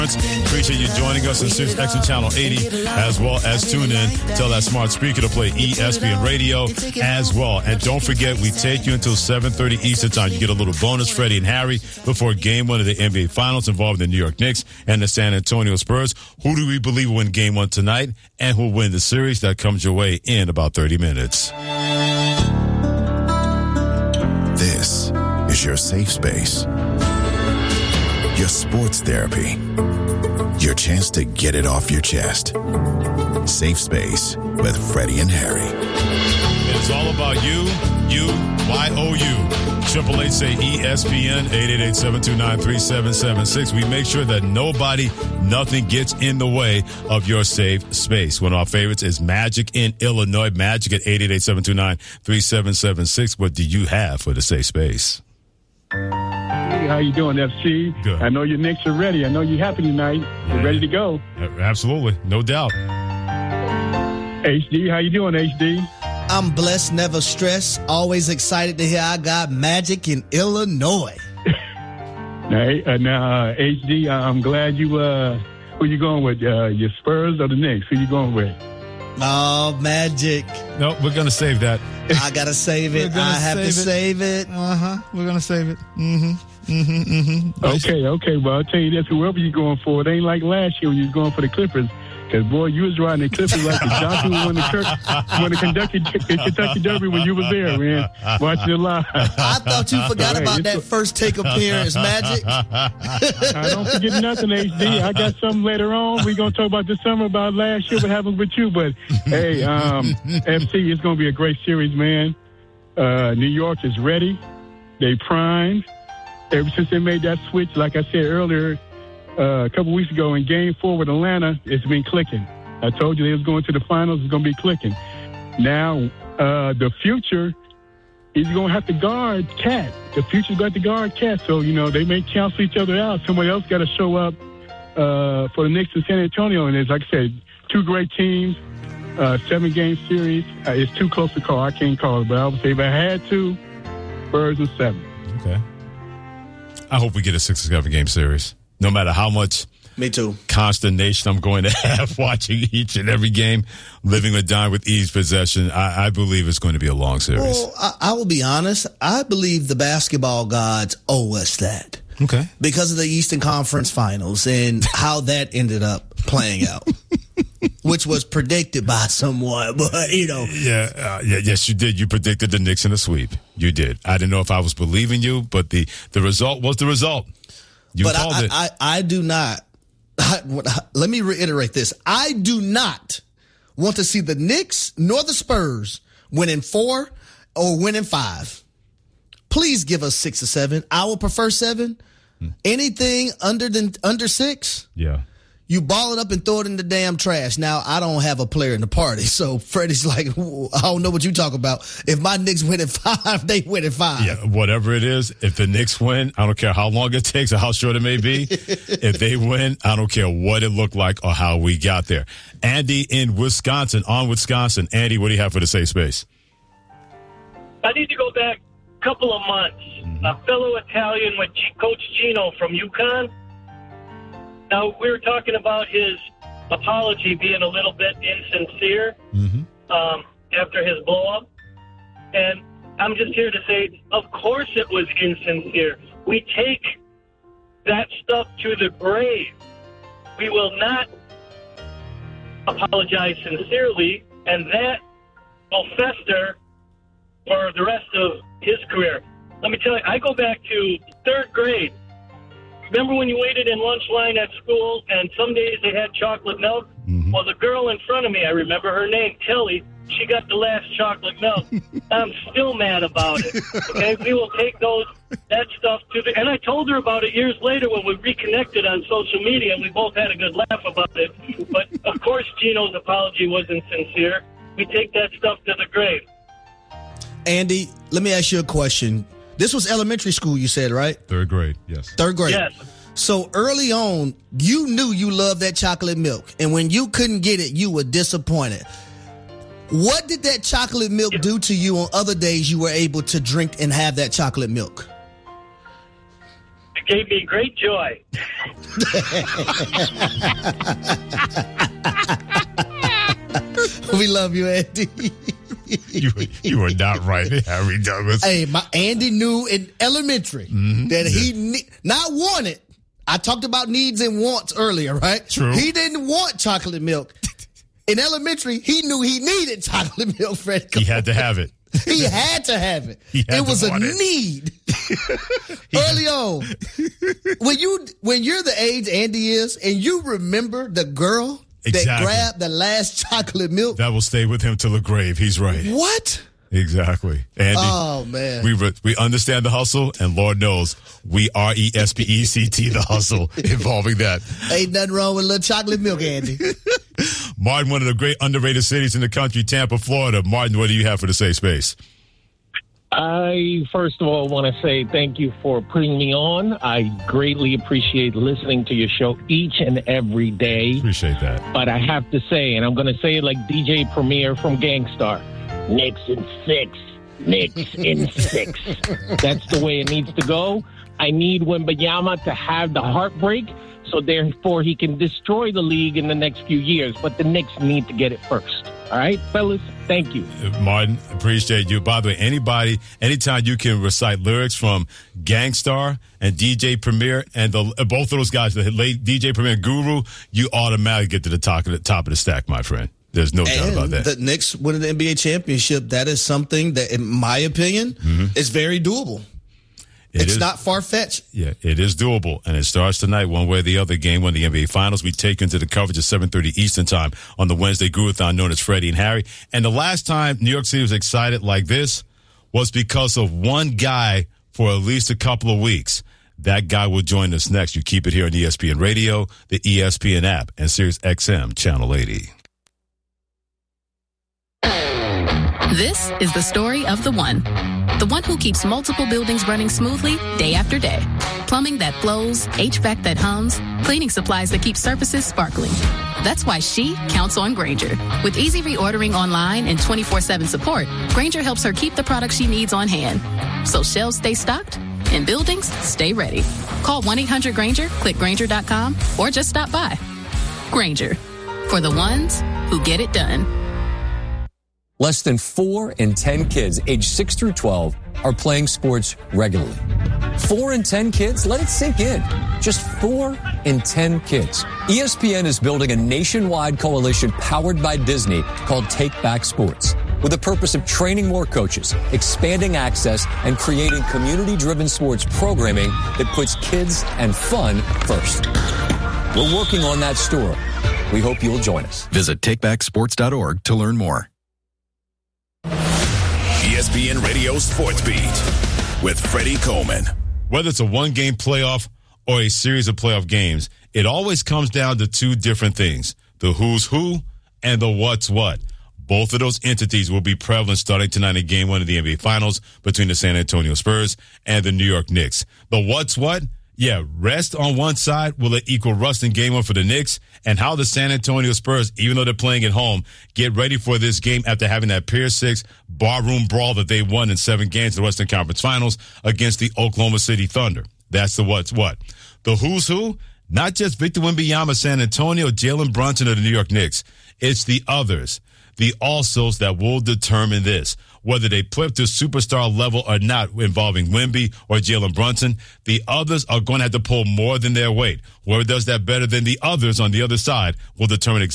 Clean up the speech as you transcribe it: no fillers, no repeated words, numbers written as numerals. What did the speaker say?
Appreciate you joining us on Sirius XM Channel 80, as well as tune in. Tell that smart speaker to play ESPN Radio as well. And don't forget, we take you until 7:30 Eastern Time. You get a little bonus, Freddie and Harry, before Game 1 of the NBA Finals involving the New York Knicks and the San Antonio Spurs. Who do we believe will win Game 1 tonight, and who will win the series? That comes your way in about 30 minutes. This is your safe space. Your sports therapy. Your chance to get it off your chest. Safe Space with Freddie and Harry. It's all about you, Y-O-U. 888 say ESPN, 888-729-3776. We make sure that nothing gets in the way of your safe space. One of our favorites is Magic in Illinois. Magic at 888-729-3776. What do you have for the safe space? How you doing, FC? Good. I know your Knicks are ready. I know you're happy tonight. You're ready to go. Absolutely. No doubt. HD, how you doing, HD? I'm blessed, never stressed. Always excited to hear I got Magic in Illinois. Now, HD, I'm glad you, who you going with? Your Spurs or the Knicks? Who you going with? Oh, Magic. No, we're going to save that. I got to save it. I have to save it. We're going to save it. Okay. Well, I'll tell you this. Whoever you're going for, it ain't like last year when you was going for the Clippers. Because, boy, you was riding the Clippers like the jockey when the Kentucky Derby when you was there, man, watching it live. I thought you forgot about that first take appearance, Magic. I don't forget nothing, HD. I got something later on. We're going to talk about this summer about last year, what happened with you. But, hey, FC, it's going to be a great series, man. New York is ready. They primed. Ever since they made that switch, like I said earlier, a couple weeks ago in Game 4 with Atlanta, it's been clicking. I told you they was going to the finals. It's going to be clicking. Now, the future is going to have to guard Cat. The future's got to guard Cat. So, they may cancel each other out. Somebody else got to show up for the Knicks in San Antonio. And it's, like I said, two great teams, 7-game series. It's too close to call. I can't call it. But I would say if I had to, Spurs in 7. Okay. I hope we get a 6 or 7-game series. No matter how much Me too. consternation I'm going to have watching each and every game, living or dying with each possession, I believe it's going to be a long series. Well, I will be honest. I believe the basketball gods owe us that. Okay. Because of the Eastern Conference Finals and how that ended up playing out. Which was predicted by someone, but, Yes, you did. You predicted the Knicks in a sweep. You did. I didn't know if I was believing you, but the result was the result. You called it. I do not. Let me reiterate this. I do not want to see the Knicks nor the Spurs winning 4 or winning 5. Please give us 6 or 7. I would prefer 7. Anything under 6. Yeah. You ball it up and throw it in the damn trash. Now, I don't have a player in the party, so Freddie's like, I don't know what you talk about. If my Knicks win at 5, they win at 5. Yeah, whatever it is, if the Knicks win, I don't care how long it takes or how short it may be. If they win, I don't care what it looked like or how we got there. Andy in Wisconsin, on Wisconsin. Andy, what do you have for the safe space? I need to go back a couple of months. A fellow Italian with Coach Gino from UConn. Now, we were talking about his apology being a little bit insincere after his blow-up. And I'm just here to say, of course it was insincere. We take that stuff to the grave. We will not apologize sincerely, and that will fester for the rest of his career. Let me tell you, I go back to 3rd grade. Remember when you waited in lunch line at school and some days they had chocolate milk? Well, the girl in front of me, I remember her name, Tilly, she got the last chocolate milk. I'm still mad about it. Okay, we will take that stuff to the... And I told her about it years later when we reconnected on social media, and we both had a good laugh about it. But, of course, Gino's apology wasn't sincere. We take that stuff to the grave. Andy, let me ask you a question. This was elementary school, you said, right? 3rd grade, yes. 3rd grade. Yes. So early on, you knew you loved that chocolate milk. And when you couldn't get it, you were disappointed. What did that chocolate milk do to you on other days you were able to drink and have that chocolate milk? gave me great joy. We love you, Andy. You are not right, Harry Douglas. Hey, Andy knew in elementary that he not wanted. I talked about needs and wants earlier, right? True. He didn't want chocolate milk. In elementary, he knew he needed chocolate milk, Fred. He had to have it. He had to have it. It was a need. Early on. When you're the age Andy is, and you remember the girl that grabbed the last chocolate milk. That will stay with him till the grave. He's right. What? Exactly. Andy, oh, man. We understand the hustle, and Lord knows we RESPECT the hustle involving that. Ain't nothing wrong with a little chocolate milk, Andy. Martin, one of the great underrated cities in the country, Tampa, Florida. Martin, what do you have for the safe space? I, first of all, want to say thank you for putting me on. I greatly appreciate listening to your show each and every day. Appreciate that. But I have to say, and I'm going to say it like DJ Premier from Gangstar, Knicks in 6. Knicks in 6. That's the way it needs to go. I need Wembanyama to have the heartbreak, so therefore he can destroy the league in the next few years. But the Knicks need to get it first. All right, fellas, thank you. Martin, appreciate you. By the way, anytime you can recite lyrics from Gangstar and DJ Premier and both of those guys, the late DJ Premier Guru, you automatically get to the top of the stack, my friend. There's no doubt about that. The Knicks winning the NBA championship, that is something that, in my opinion, is very doable. It's not far-fetched. Yeah, it is doable, and it starts tonight one way or the other. Game 1 of the NBA Finals. We take into the coverage at 7:30 Eastern Time on the Wednesday Guru-thon known as Freddie and Harry. And the last time New York City was excited like this was because of one guy for at least a couple of weeks. That guy will join us next. You keep it here on ESPN Radio, the ESPN app, and Sirius XM Channel 80. This is the story of the one who keeps multiple buildings running smoothly day after day. Plumbing that flows, HVAC that hums, cleaning supplies that keep surfaces sparkling. That's why she counts on Grainger. With easy reordering online and 24/7 support, Grainger helps her keep the products she needs on hand. So shelves stay stocked and buildings stay ready. Call 1-800-GRAINGER, click Grainger.com, or just stop by. Grainger, for the ones who get it done. Less than 4 in 10 kids aged 6 through 12 are playing sports regularly. 4 in 10 kids? Let it sink in. Just 4 in 10 kids. ESPN is building a nationwide coalition powered by Disney called Take Back Sports, with the purpose of training more coaches, expanding access, and creating community-driven sports programming that puts kids and fun first. We're working on that story. We hope you'll join us. Visit takebacksports.org to learn more. ESPN Radio Sports Beat with Freddie Coleman. Whether it's a one-game playoff or a series of playoff games, it always comes down to two different things, the who's who and the what's what. Both of those entities will be prevalent starting tonight in Game 1 of the NBA Finals between the San Antonio Spurs and the New York Knicks. The what's what? Yeah, rest on one side, will it equal rust in Game 1 for the Knicks? And how the San Antonio Spurs, even though they're playing at home, get ready for this game after having that Pier 6 barroom brawl that they won in 7 games in the Western Conference Finals against the Oklahoma City Thunder. That's the what's what. The who's who? Not just Victor Wembanyama, San Antonio, Jalen Brunson, or the New York Knicks. It's the others, the alsos that will determine this. Whether they play to superstar level or not involving Wemby or Jalen Brunson, the others are going to have to pull more than their weight. Whoever does that better than the others on the other side will determine exactly